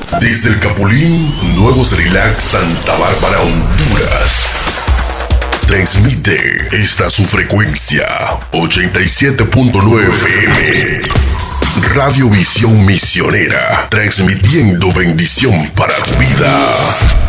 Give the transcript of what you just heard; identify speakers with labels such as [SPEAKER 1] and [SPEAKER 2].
[SPEAKER 1] Desde el Capulín, Nuevos Relax, Santa Bárbara, Honduras. Transmite esta su frecuencia 87.9 FM. Radio Visión Misionera, transmitiendo bendición para tu vida.